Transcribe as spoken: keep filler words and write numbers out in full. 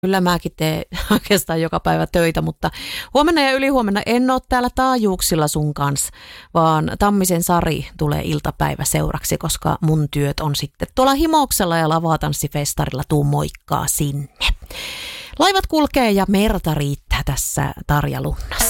Kyllä mäkin teen oikeastaan joka päivä töitä, mutta huomenna ja ylihuomenna en ole täällä taajuuksilla sun kanssa, vaan Tammisen Sari tulee iltapäivä seuraksi, koska mun työt on sitten tuolla Himoksella ja lavatanssifestarilla. Tuu moikkaa sinne. Laivat kulkee ja merta riittää tässä Tarja Lunnassa.